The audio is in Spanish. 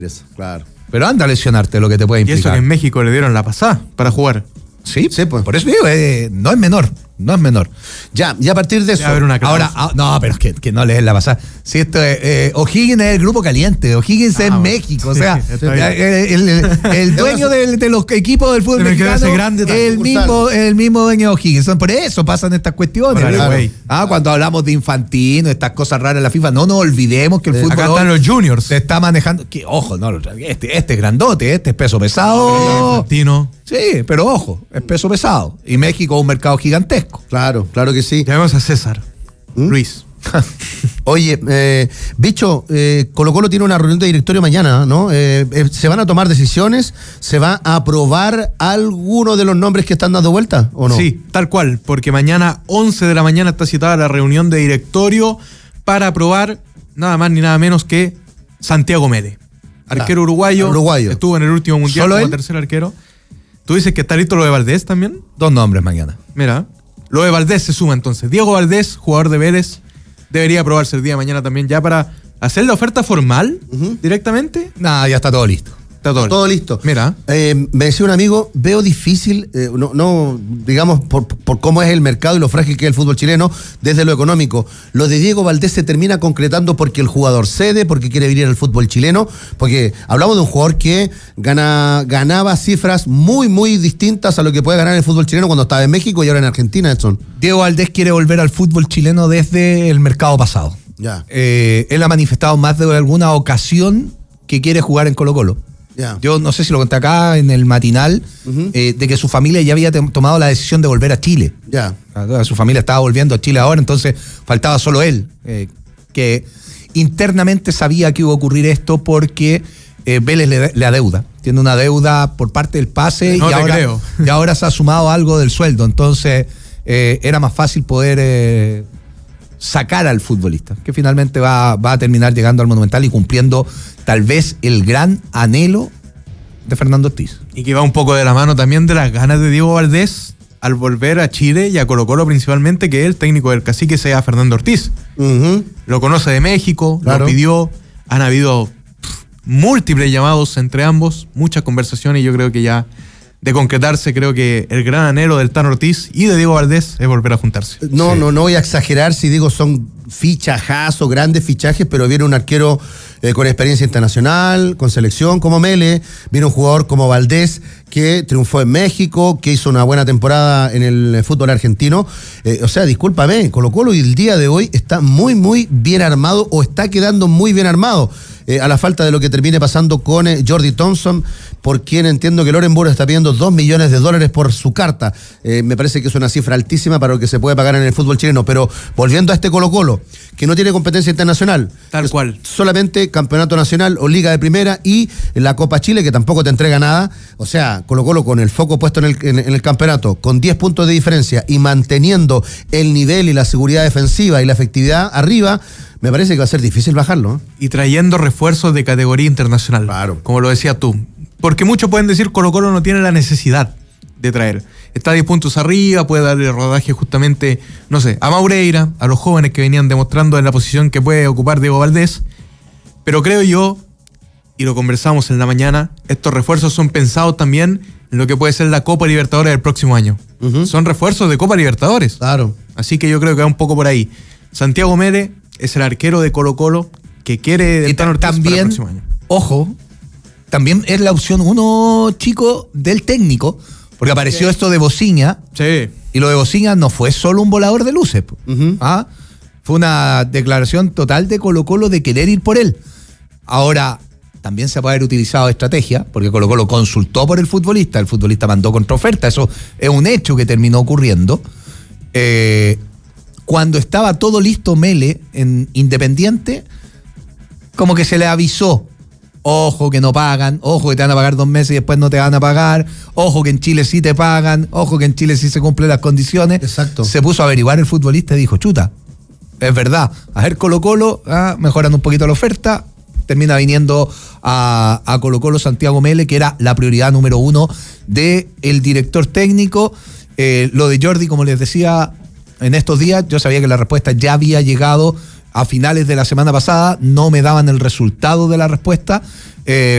Eso, claro. Pero anda a lesionarte lo que te puede implicar. Y eso que en México le dieron la pasada para jugar. Sí, pues. Por eso digo, no es menor. Ya, y a partir de eso. Ahora, no, pero es que no le den la pasada. Si esto O'Higgins es el grupo caliente, O'Higgins es México, o sea, el dueño de los equipos del fútbol mexicano es el mismo dueño de O'Higgins. Por eso pasan estas cuestiones. Cuando hablamos de Infantino, estas cosas raras en la FIFA, no nos olvidemos que el fútbol. Acá están los juniors. Se está manejando. Ojo, no, este es grandote, este es peso pesado. Infantino. Sí, pero ojo, es peso pesado. Y México es un mercado gigantesco. Claro que sí. Llamemos a César. Luis. Oye, Bicho, Colo-Colo tiene una reunión de directorio mañana, ¿no? ¿Se van a tomar decisiones? ¿Se va a aprobar alguno de los nombres que están dando vuelta o no? Sí, tal cual, porque mañana 11 de la mañana está citada la reunión de directorio para aprobar nada más ni nada menos que Santiago Mele, arquero uruguayo. Estuvo en el último mundial como tercer arquero. ¿Tú dices que está listo lo de Valdés también? 2 nombres mañana. Mira, lo de Valdés se suma entonces. Diego Valdés, jugador de Vélez, debería aprobarse el día de mañana también ya para hacer la oferta formal directamente. Nada, ya está todo listo. Está todo listo. Mira. Me decía un amigo, veo difícil, no digamos, por cómo es el mercado y lo frágil que es el fútbol chileno, desde lo económico. Lo de Diego Valdés se termina concretando porque el jugador cede, porque quiere venir al fútbol chileno, porque hablamos de un jugador que ganaba cifras muy, muy distintas a lo que puede ganar el fútbol chileno cuando estaba en México y ahora en Argentina, Edson. Diego Valdés quiere volver al fútbol chileno desde el mercado pasado. Ya. Él ha manifestado más de alguna ocasión que quiere jugar en Colo-Colo. Yeah. Yo no sé si lo conté acá en el matinal, de que su familia ya había tomado la decisión de volver a Chile. Yeah. Su familia estaba volviendo a Chile ahora, entonces faltaba solo él, que internamente sabía que iba a ocurrir esto porque Vélez le adeuda. Tiene una deuda por parte del pase y ahora se ha sumado algo del sueldo, entonces era más fácil poder sacar al futbolista, que finalmente va a terminar llegando al Monumental y cumpliendo tal vez el gran anhelo de Fernando Ortiz. Y que va un poco de la mano también de las ganas de Diego Valdés al volver a Chile y a Colo-Colo principalmente, que el técnico del Cacique sea Fernando Ortiz. Lo conoce de México, lo pidió, han habido múltiples llamados entre ambos, muchas conversaciones y yo creo que ya de concretarse, creo que el gran anhelo del Tano Ortiz y de Diego Valdés es volver a juntarse. No voy a exagerar si digo son fichajazos, grandes fichajes, pero viene un arquero con experiencia internacional, con selección como Mele, viene un jugador como Valdés que triunfó en México, que hizo una buena temporada en el fútbol argentino. O sea, discúlpame, Colo-Colo y el día de hoy está muy, muy bien armado o está quedando muy bien armado. A la falta de lo que termine pasando con Jordi Thompson, por quien entiendo que Lorenburg está pidiendo $2 millones por su carta. Me parece que es una cifra altísima para lo que se puede pagar en el fútbol chileno, pero volviendo a este Colo-Colo, que no tiene competencia internacional. Tal cual. Solamente campeonato nacional o liga de primera y la Copa Chile, que tampoco te entrega nada. O sea, Colo-Colo con el foco puesto en el campeonato, con 10 puntos de diferencia y manteniendo el nivel y la seguridad defensiva y la efectividad arriba, me parece que va a ser difícil bajarlo. Y trayendo refuerzos de categoría internacional. Claro. Como lo decías tú. Porque muchos pueden decir Colo-Colo no tiene la necesidad de traer. Está 10 puntos arriba, puede darle rodaje justamente, no sé, a Maureira, a los jóvenes que venían demostrando en la posición que puede ocupar Diego Valdés. Pero creo yo, y lo conversamos en la mañana, estos refuerzos son pensados también en lo que puede ser la Copa Libertadores del próximo año. Son refuerzos de Copa Libertadores. Claro. Así que yo creo que va un poco por ahí. Santiago Mele es el arquero de Colo-Colo que quiere y también, para el próximo año. Ojo, también es la opción 1, chico, del técnico, porque apareció esto de Bociña. Sí. Y lo de Bociña no fue solo un volador de luces. Fue una declaración total de Colo-Colo de querer ir por él. Ahora, también se puede haber utilizado estrategia, porque Colo-Colo consultó por el futbolista mandó contraoferta, eso es un hecho que terminó ocurriendo. Cuando estaba todo listo Mele en Independiente, como que se le avisó, ojo que no pagan, ojo que te van a pagar 2 meses y después no te van a pagar, ojo que en Chile sí te pagan, ojo que en Chile sí se cumplen las condiciones. Exacto. Se puso a averiguar el futbolista y dijo, chuta, es verdad, a ver Colo-Colo, mejoran un poquito la oferta, termina viniendo a Colo-Colo Santiago Mele, que era la prioridad número 1 del director técnico. Lo de Jordi, como les decía, en estos días yo sabía que la respuesta ya había llegado a finales de la semana pasada, no me daban el resultado de la respuesta.